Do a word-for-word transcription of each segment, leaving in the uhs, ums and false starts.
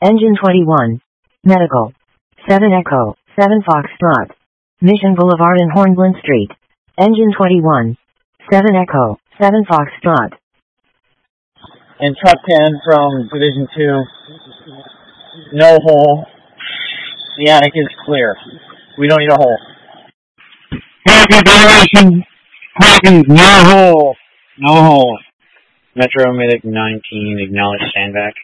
Engine twenty-one. Medical. seven Echo, seven Foxtrot. Mission Boulevard and Hornblown Street. Engine twenty-one. seven Echo, seven Foxtrot. And truck ten from Division two. No hole. The attic is clear. We don't need a hole. Copy, Division. Copy, no hole. No hole. Metro Medic nineteen, acknowledge stand back.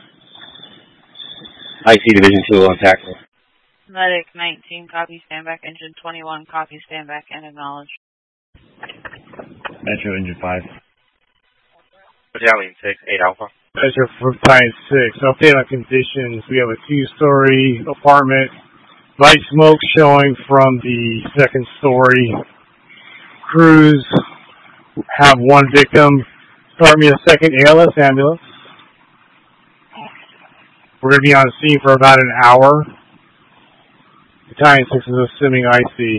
I C Division two on tackle. Medic nineteen, copy, stand back. Engine twenty-one, copy, stand back, and acknowledge. Metro Engine five. Battalion six, eight Alpha. Metro for Battalion six. Update on conditions. We have a two-story apartment. Light smoke showing from the second story. Crews have one victim. Start me a second A L S ambulance. We're going to be on scene for about an hour. Battalion six is assuming I C.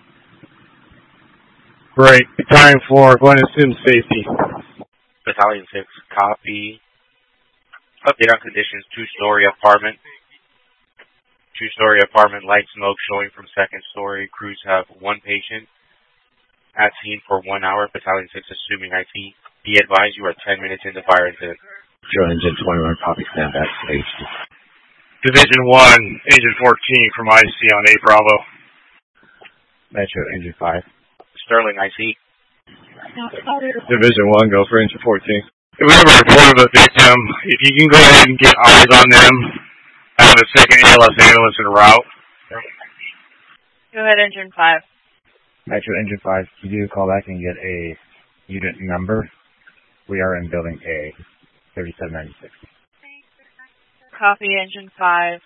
Great. Battalion four, going to assume safety. Battalion six, copy. Update on conditions, two-story apartment. Two-story apartment, light smoke showing from second story. Crews have one patient. At scene for one hour. Battalion six assuming I C. Be advised you are ten minutes into fire incident. Metro Engine twenty-one, copy, stand back, safety. Division one, Agent fourteen from I C on eight Bravo. Metro Engine five. Sterling I C. Division one, go for Engine fourteen. We have a report of a victim. If you can go ahead and get eyes on them, I have a second A L S ambulance en route. Go ahead, Engine five. Metro Engine five, can you call back and get a unit number? We are in building A, thirty-seven ninety-six. Copy, Engine five.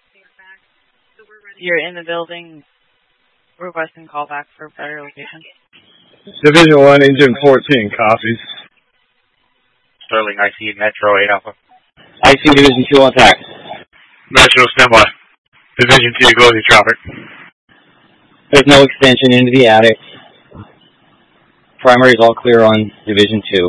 You're in the building. Requesting callback for better location. Division one, Engine fourteen, copies. Sterling I C, Metro eight Alpha. I C Division two on tack. Metro, stand by. Division two, go with your traffic. There's no extension into the attic. Primary is all clear on Division two.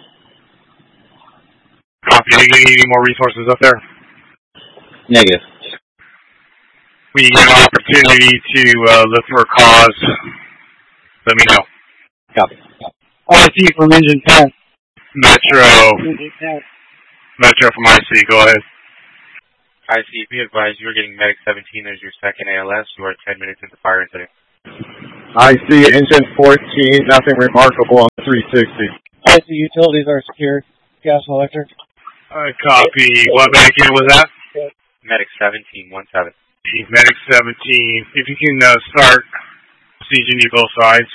Copy. Do you need any more resources up there? Negative. We get an opportunity to uh, look for a cause. Let me know. Copy. I C from Engine ten. Metro. Metro from I C, go ahead. I C, be advised you are getting Medic seventeen as your second A L S. You are ten minutes into fire incident. I C Engine fourteen, nothing remarkable on three sixty. I C utilities are secured. Gas and electric. I copy. What medic unit was that? Medic seventeen, one seven. Medic seventeen. If you can uh, start C G N E both sides.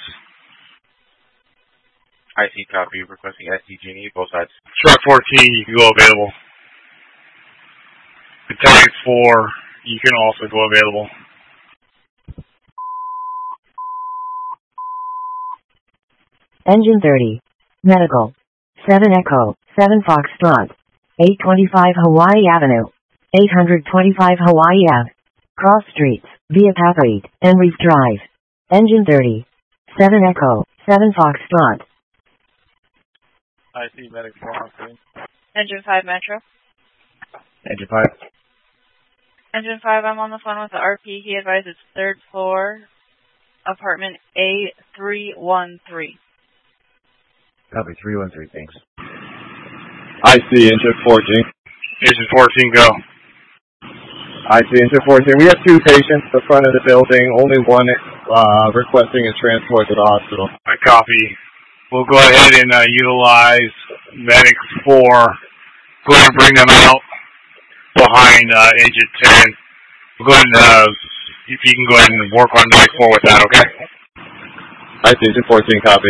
I C copy, requesting S C G N E both sides. Truck fourteen, you can go available. Battalion four, you can also go available. Engine thirty. Medical. seven Echo, seven Foxtrot. eight twenty-five Hawaii Avenue. eight twenty-five Hawaii Ave. Cross Streets, via Pathway, and Reef Drive. Engine thirty. seven Echo, seven Foxtrot. I C medic four on screen. Engine five, Metro. Engine five. Engine five, I'm on the phone with the R P. He advised it's third floor, apartment A three one three. Copy, three one three, thanks. I C Engine fourteen. Engine fourteen, go. I C Engine fourteen. We have two patients at the front of the building, only one uh, requesting a transport to the hospital. I copy. We'll go ahead and uh, utilize Medic four. Go ahead and bring them out behind uh, Engine ten. We'll go ahead and, uh, if you can go ahead and work on Medic four with that, okay? I C Engine fourteen, copy.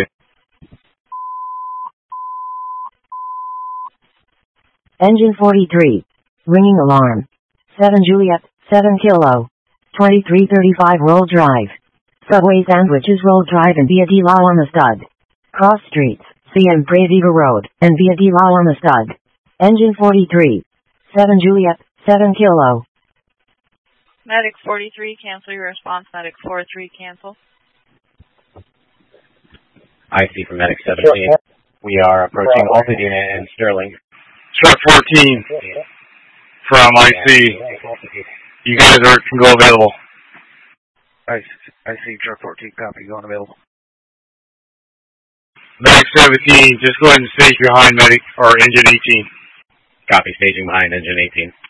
Engine forty-three. Ringing alarm. seven Juliet, seven Kilo. twenty-three thirty-five Roll Drive. Subway Sandwiches Roll Drive and Via de la Lama Stud. Cross Streets, Siempre Viva Road, and Via de la Lama Stud. Engine forty-three. seven Juliet, seven Kilo. Medic forty-three, cancel your response. Medic forty-three, cancel. I C from Medic seventeen. We are approaching Alta Unit and Sterling. Truck fourteen. from I C. You guys are can go available. I, I see truck fourteen, copy, going available. Medic seventeen, just go ahead and stage behind medic, or engine eighteen. Copy, staging behind engine eighteen.